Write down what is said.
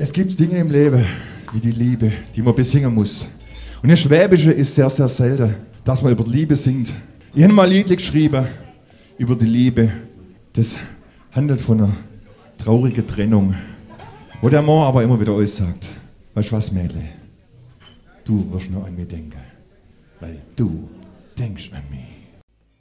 Es gibt Dinge im Leben, wie die Liebe, die man besingen muss. Und im Schwäbischen ist sehr, sehr selten, dass man über die Liebe singt. Ich habe mal ein Lied geschrieben über die Liebe. Das handelt von einer traurigen Trennung, wo der Mann aber immer wieder aussagt, weißt du was, Mädle? Du wirst nur an mich denken, weil du denkst an mich.